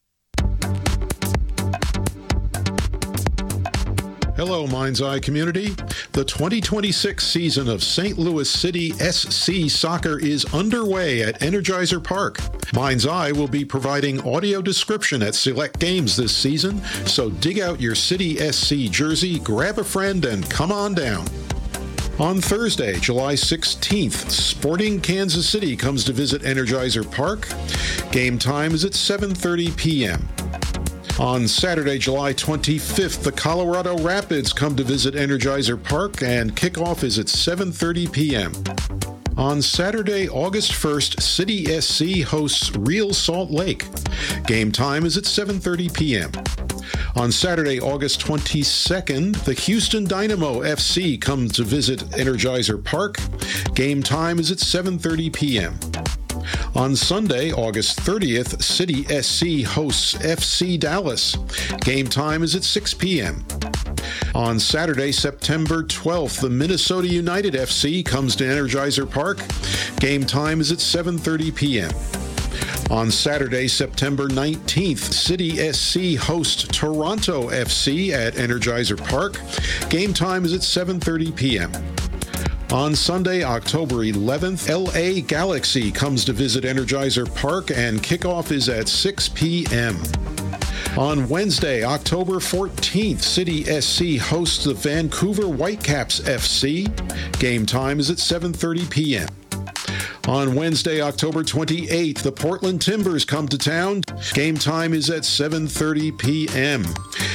Hello, Mind's Eye community. The 2026 season of St. Louis City SC Soccer is underway at Energizer Park. Mind's Eye will be providing audio description at select games this season, so dig out your City SC jersey, grab a friend, and come on down. On Thursday, July 16th, Sporting Kansas City comes to visit Energizer Park. Game time is at 7:30 p.m. On Saturday, July 25th, the Colorado Rapids come to visit Energizer Park, and kickoff is at 7:30 p.m. On Saturday, August 1st, City SC hosts Real Salt Lake. Game time is at 7:30 p.m. On Saturday, August 22nd, the Houston Dynamo FC comes to visit Energizer Park. Game time is at 7:30 p.m. On Sunday, August 30th, City SC hosts FC Dallas. Game time is at 6 p.m. On Saturday, September 12th, the Minnesota United FC comes to Energizer Park. Game time is at 7:30 p.m. On Saturday, September 19th, City SC hosts Toronto FC at Energizer Park. Game time is at 7:30 p.m. On Sunday, October 11th, LA Galaxy comes to visit Energizer Park, and kickoff is at 6 p.m. On Wednesday, October 14th, City SC hosts the Vancouver Whitecaps FC. Game time is at 7:30 p.m. On Wednesday, October 28th, the Portland Timbers come to town. Game time is at 7:30 p.m.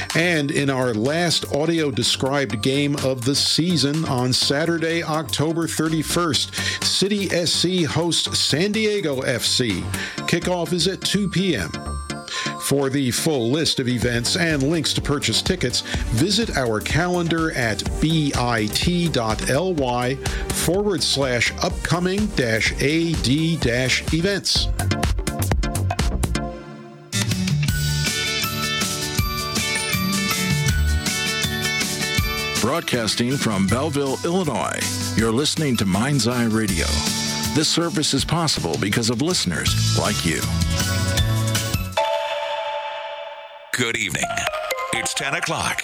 And in our last audio-described game of the season on Saturday, October 31st, City SC hosts San Diego FC. Kickoff is at 2 p.m. For the full list of events and links to purchase tickets, visit our calendar at bit.ly/upcoming-ad-events. Broadcasting from Belleville, Illinois, you're listening to Mind's Eye Radio. This service is possible because of listeners like you. Good evening. It's 10 o'clock.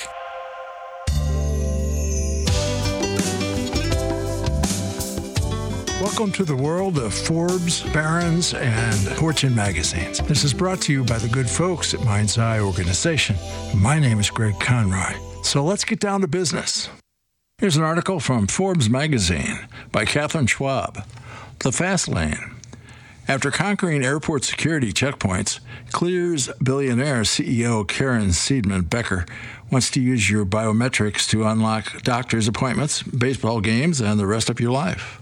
Welcome to the world of Forbes, Barron's, and Fortune magazines. This is brought to you by the good folks at Mind's Eye Organization. My name is Greg Conroy. So let's get down to business. Here's an article from Forbes magazine by Catherine Schwab. The Fast Lane. After conquering airport security checkpoints, Clear's billionaire CEO Karen Seidman Becker wants to use your biometrics to unlock doctor's appointments, baseball games, and the rest of your life.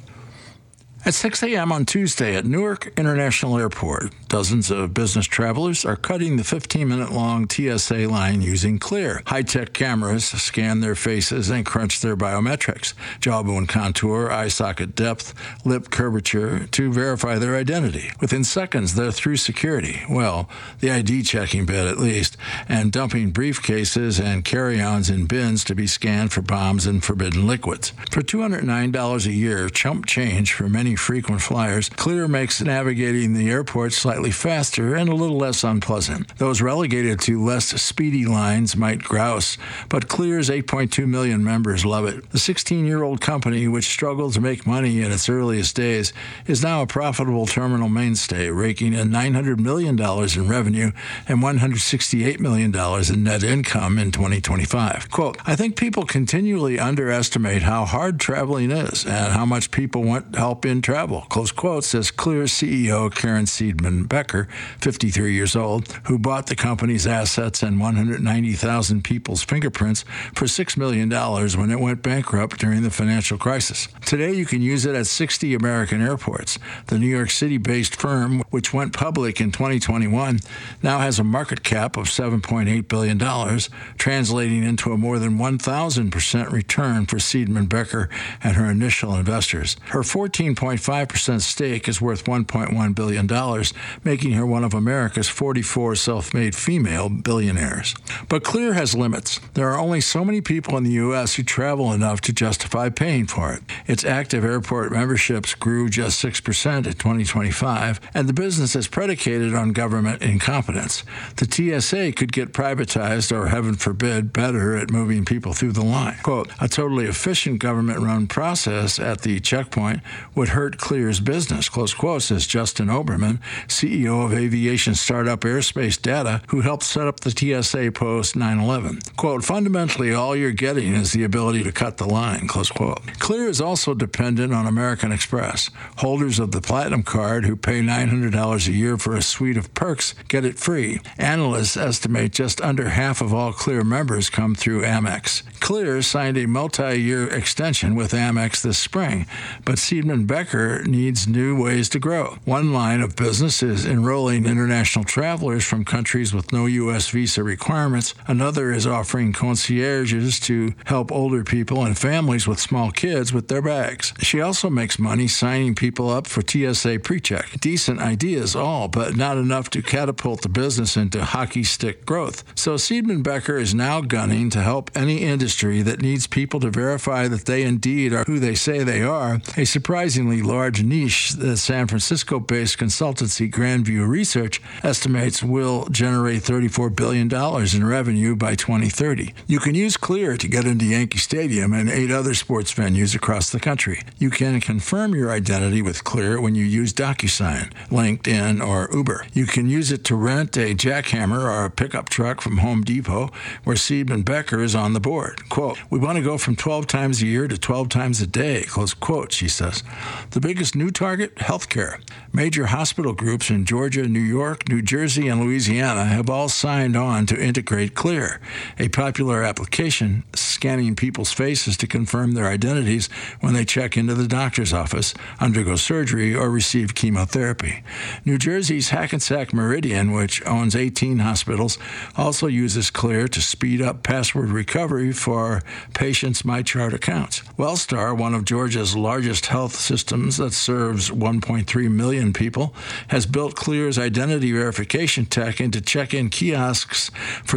At 6 a.m. on Tuesday at Newark International Airport, dozens of business travelers are cutting the 15-minute-long TSA line using Clear. High-tech cameras scan their faces and crunch their biometrics, jawbone contour, eye socket depth, lip curvature, to verify their identity. Within seconds, they're through security. Well, the ID checking bit at least, and dumping briefcases and carry-ons in bins to be scanned for bombs and forbidden liquids. For $209 a year, chump change for many frequent flyers, Clear makes navigating the airport slightly faster and a little less unpleasant. Those relegated to less speedy lines might grouse, but Clear's 8.2 million members love it. The 16-year-old company, which struggled to make money in its earliest days, is now a profitable terminal mainstay, raking in $900 million in revenue and $168 million in net income in 2025. Quote, I think people continually underestimate how hard traveling is and how much people want help in travel, close quote, says Clear CEO Karen Seidman Becker, 53 years old, who bought the company's assets and 190,000 people's fingerprints for $6 million when it went bankrupt during the financial crisis. Today, you can use it at 60 American airports. The New York City-based firm, which went public in 2021, now has a market cap of $7.8 billion, translating into a more than 1,000% return for Seidman Becker and her initial investors. Her 14.5% stake is worth $1.1 billion, making her one of America's 44 self-made female billionaires. But Clear has limits. There are only so many people in the U.S. who travel enough to justify paying for it. Its active airport memberships grew just 6% in 2025, and the business is predicated on government incompetence. The TSA could get privatized or, heaven forbid, better at moving people through the line. Quote, a totally efficient government-run process at the checkpoint would hurt Clear's business, close quote, says Justin Oberman, CEO of aviation startup Airspace Data, who helped set up the TSA post 9/11. Quote, fundamentally, all you're getting is the ability to cut the line, close quote. Clear is also dependent on American Express. Holders of the Platinum Card who pay $900 a year for a suite of perks get it free. Analysts estimate just under half of all Clear members come through Amex. Clear signed a multi-year extension with Amex this spring, but Seidman Becker needs new ways to grow. One line of business is enrolling international travelers from countries with no U.S. visa requirements. Another is offering concierges to help older people and families with small kids with their bags. She also makes money signing people up for TSA PreCheck. Decent ideas all, but not enough to catapult the business into hockey stick growth. So Seidman Becker is now gunning to help any industry that needs people to verify that they indeed are who they say they are, a surprisingly large niche that San Francisco-based consultancy Grandview Research estimates will generate $34 billion in revenue by 2030. You can use Clear to get into Yankee Stadium and 8 other sports venues across the country. You can confirm your identity with Clear when you use DocuSign, LinkedIn, or Uber. You can use it to rent a jackhammer or a pickup truck from Home Depot, where Seidman Becker is on the board. Quote, we want to go from 12 times a year to 12 times a day, close quote, she says. The biggest new target, healthcare. Major hospital groups in Georgia, New York, New Jersey, and Louisiana have all signed on to integrate Clear, a popular application scanning people's faces to confirm their identities when they check into the doctor's office, undergo surgery, or receive chemotherapy. New Jersey's Hackensack Meridian, which owns 18 hospitals, also uses Clear to speed up password recovery for patients' MyChart accounts. Wellstar, one of Georgia's largest health systems that serves 1.3 million people, has built Clear's identity verification tech into check-in kiosks for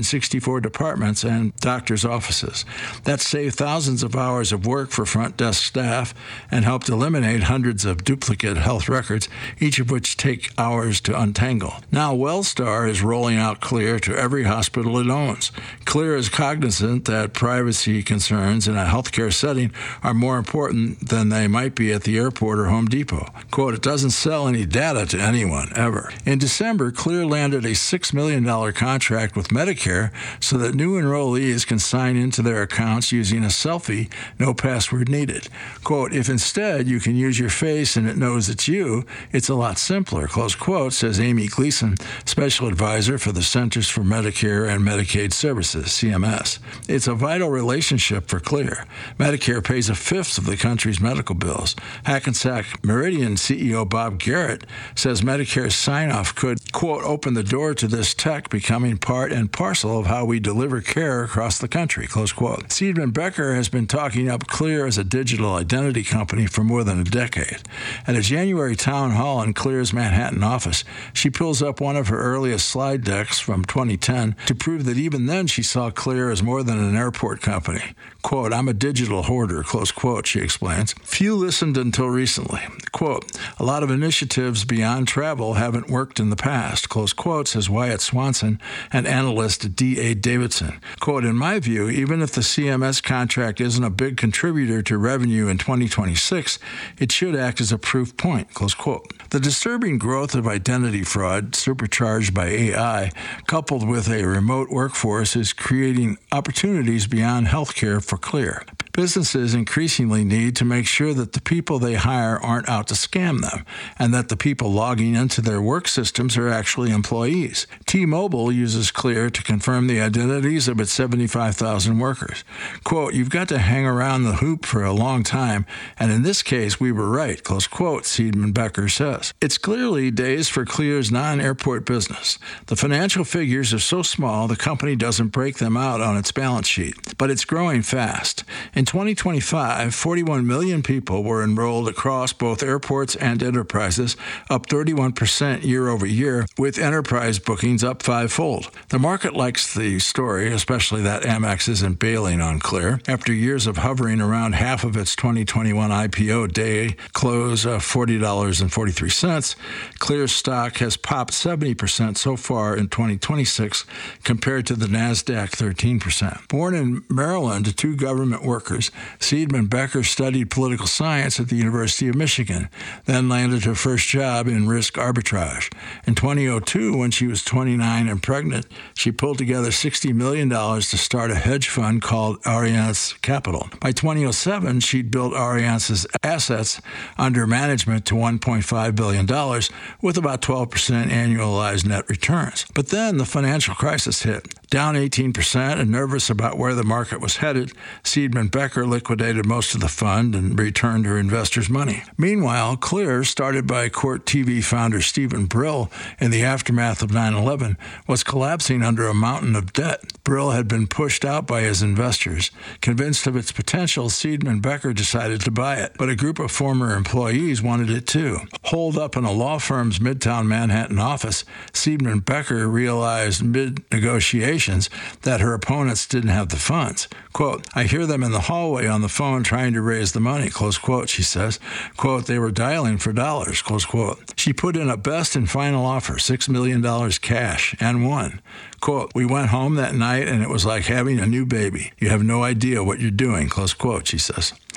264 departments and doctors' offices. That saved thousands of hours of work for front desk staff and helped eliminate hundreds of duplicate health records, each of which take hours to untangle. Now Wellstar is rolling out Clear to every hospital it owns. Clear is cognizant that privacy concerns in a healthcare setting are more important than they might be at the airport or Home Depot. Quote, it doesn't sell any data to anyone, ever. In December, Clear landed a $6 million contract with Medicare so that new enrollees can sign into their accounts using a selfie, no password needed. Quote, if instead you can use your face and it knows it's you, it's a lot simpler, close quote, says Amy Gleason, Special Advisor for the Centers for Medicare and Medicaid Services, CMS. It's a vital relationship for Clear. Medicare pays a fifth of the country's medical bills. Hackensack Meridian CEO Bob Garrett says Medicare's sign-off could, quote, open the door to this tech becoming part and parcel of how we deliver care across the country, close quote. Seidman Becker has been talking up Clear as a digital identity company for more than a decade. At a January town hall in Clear's Manhattan office, she pulls up one of her earliest slide decks from 2010 to prove that even then she saw Clear as more than an airport company. Quote, I'm a digital hoarder, close quote, she explains. Few listened until recently. Quote, a lot of initiatives beyond travel haven't worked in the past, close quote, says Wyatt Swanson, an analyst at D.A. Davidson. Quote, in my view, even if the CMS contract isn't a big contributor to revenue in 2026, it should act as a proof point, close quote. The disturbing growth of identity fraud, supercharged by AI, coupled with a remote workforce, is creating opportunities beyond healthcare for Clear. Businesses increasingly need to make sure that the people they hire aren't out to scam them, and that the people logging into their work systems are actually employees. T-Mobile uses Clear to confirm the identities of its 75,000 workers. Quote, you've got to hang around the hoop for a long time, and in this case, we were right, close quote, Seidman Becker says. It's clearly days for Clear's non-airport business. The financial figures are so small, the company doesn't break them out on its balance sheet, but it's growing fast. In 2025, 41 million people were enrolled across both airports and enterprises, up 31% year over year, with enterprise bookings up fivefold. The market likes the story, especially that Amex isn't bailing on Clear. After years of hovering around half of its 2021 IPO day close of $40.43, Clear's stock has popped 70% so far in 2026 compared to the NASDAQ 13%. Born in Maryland to two government workers, Seidman Becker studied political science at the University of Michigan, then landed her first job in risk arbitrage. In 2002, when she was 29 and pregnant, she pulled together $60 million to start a hedge fund called Ariance Capital. By 2007, she'd built Ariance's assets under management to $1.5 billion, with about 12% annualized net returns. But then the financial crisis hit. Down 18% and nervous about where the market was headed, Seidman Becker liquidated most of the fund and returned her investors' money. Meanwhile, Clear, started by Court TV founder Stephen Brill in the aftermath of 9/11, was collapsing under a mountain of debt. Brill had been pushed out by his investors. Convinced of its potential, Seidman Becker decided to buy it, but a group of former employees wanted it too. Holed up in a law firm's Midtown Manhattan office, Seidman Becker realized mid-negotiation that her opponents didn't have the funds. Quote, I hear them in the hallway on the phone trying to raise the money, close quote, she says. Quote, they were dialing for dollars, close quote. She put in a best and final offer, $6 million cash, and won. Quote, we went home that night and it was like having a new baby. You have no idea what you're doing, close quote, she says.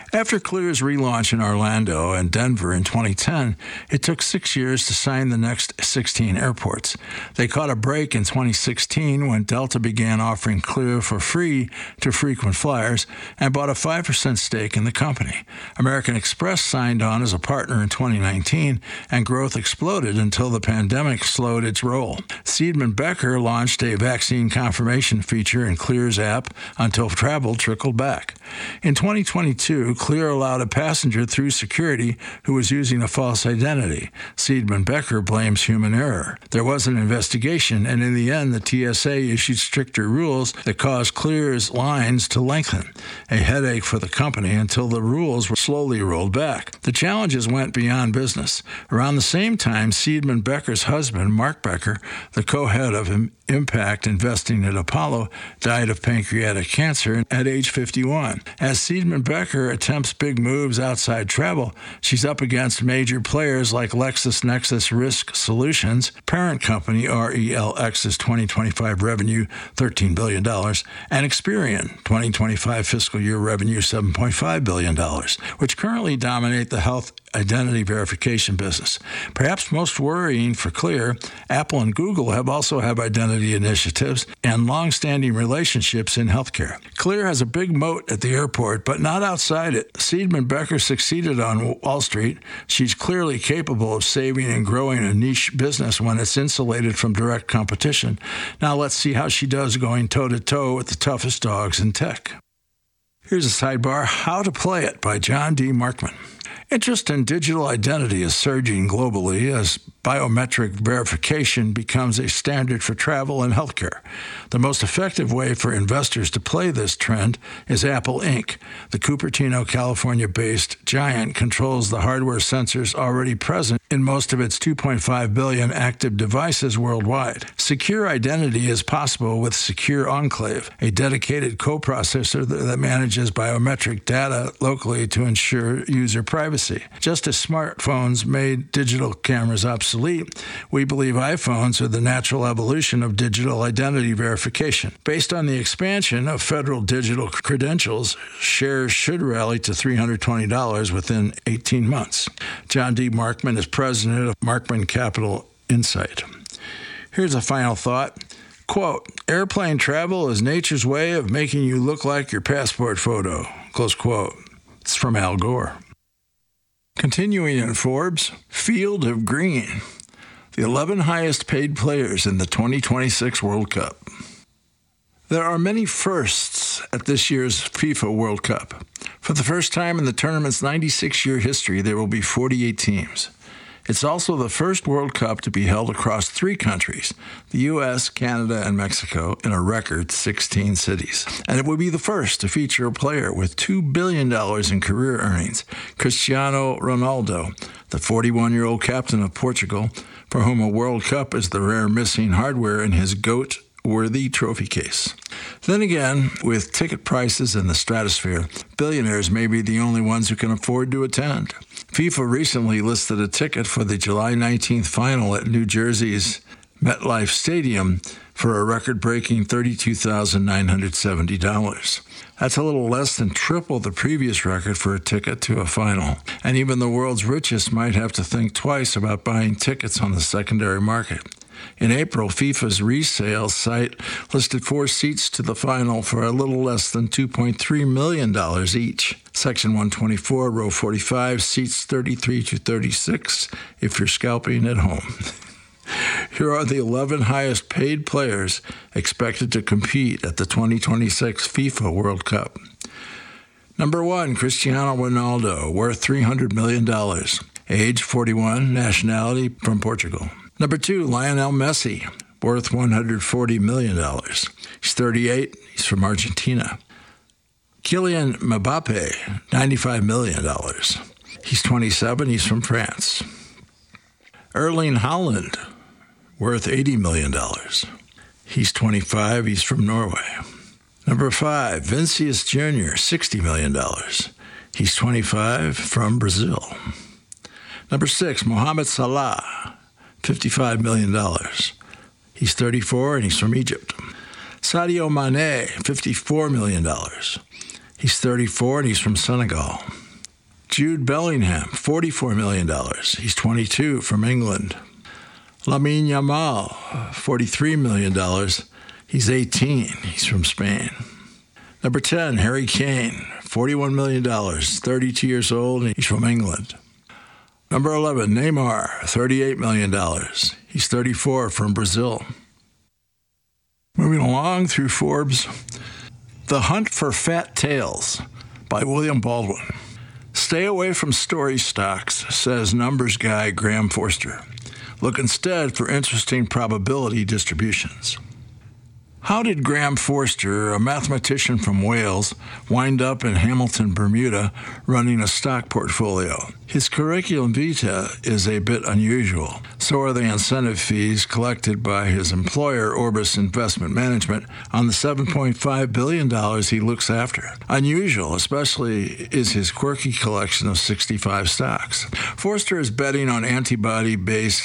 After Clear's relaunch in Orlando and Denver in 2010, it took 6 years to sign the next 16 airports. They caught a break in 2016 when Delta began offering Clear for free to frequent flyers and bought a 5% stake in the company. American Express signed on as a partner in 2019, and growth exploded until the pandemic slowed its roll. Seidman Becker launched a vaccine confirmation feature in Clear's app until travel trickled back. In 2022, Clear allowed a passenger through security who was using a false identity. Seidman Becker blames human error. There was an investigation, and in the end, the TSA issued stricter rules that caused Clear's lines to lengthen, a headache for the company until the rules were slowly rolled back. The challenges went beyond business. Around the same time, Seidman Becker's husband, Mark Becker, the co-head of Impact Investing at Apollo, died of pancreatic cancer at age 51. As Seidman Becker attempts big moves outside travel, she's up against major players like LexisNexis Risk Solutions, parent company RELX's 2025 revenue $13 billion, and Experian, 2025 fiscal year revenue $7.5 billion, which currently dominate the health identity verification business. Perhaps most worrying for Clear, Apple and Google also have identity initiatives and long-standing relationships in healthcare. Clear has a big moat at the airport, but not outside it. Seidman Becker succeeded on Wall Street. She's clearly capable of saving and growing a niche business when it's insulated from direct competition. Now let's see how she does going toe-to-toe with the toughest dogs in tech. Here's a sidebar, How to Play It by John D. Markman. Interest in digital identity is surging globally as biometric verification becomes a standard for travel and healthcare. The most effective way for investors to play this trend is Apple Inc. The Cupertino, California-based giant controls the hardware sensors already present in most of its 2.5 billion active devices worldwide. Secure identity is possible with Secure Enclave, a dedicated coprocessor that manages biometric data locally to ensure user privacy. Just as smartphones made digital cameras obsolete, we believe iPhones are the natural evolution of digital identity verification. Based on the expansion of federal digital credentials, shares should rally to $320 within 18 months. John D. Markman is president of Markman Capital Insight. Here's a final thought. Quote, airplane travel is nature's way of making you look like your passport photo. Close quote. It's from Al Gore. Continuing in Forbes, Field of Green, the 11 highest paid players in the 2026 World Cup. There are many firsts at this year's FIFA World Cup. For the first time in the tournament's 96-year history, there will be 48 teams. It's also the first World Cup to be held across 3 countries, the U.S., Canada, and Mexico, in a record 16 cities. And it will be the first to feature a player with $2 billion in career earnings, Cristiano Ronaldo, the 41-year-old captain of Portugal, for whom a World Cup is the rare missing hardware in his GOAT-worthy trophy case. Then again, with ticket prices in the stratosphere, billionaires may be the only ones who can afford to attend. FIFA recently listed a ticket for the July 19th final at New Jersey's MetLife Stadium for a record-breaking $32,970. That's a little less than triple the previous record for a ticket to a final. And even the world's richest might have to think twice about buying tickets on the secondary market. In April, FIFA's resale site listed 4 seats to the final for a little less than $2.3 million each. Section 124, row 45, seats 33 to 36 if you're scalping at home. Here are the 11 highest paid players expected to compete at the 2026 FIFA World Cup. Number 1, Cristiano Ronaldo, worth $300 million. Age 41, nationality from Portugal. Number 2, Lionel Messi, worth $140 million. He's 38, he's from Argentina. Kylian Mbappe, $95 million. He's 27, he's from France. Erling Haaland, worth $80 million. He's 25, he's from Norway. Number 5, Vinicius Jr., $60 million. He's 25, from Brazil. Number 6, Mohamed Salah, $55 million. He's 34 and he's from Egypt. Sadio Mane, $54 million. He's 34 and he's from Senegal. Jude Bellingham, $44 million. He's 22, from England. Lamine Yamal, $43 million. He's 18. He's from Spain. Number 10, Harry Kane, $41 million, 32 years old. He's from England. Number 11, Neymar, $38 million. He's 34, from Brazil. Moving along through Forbes, The Hunt for Fat Tails by William Baldwin. Stay away from story stocks, says numbers guy Graham Forster. Look instead for interesting probability distributions. How did Graham Forster, a mathematician from Wales, wind up in Hamilton, Bermuda, running a stock portfolio? His curriculum vitae is a bit unusual. So are the incentive fees collected by his employer, Orbis Investment Management, on the $7.5 billion he looks after. Unusual, especially, is his quirky collection of 65 stocks. Forster is betting on antibody-based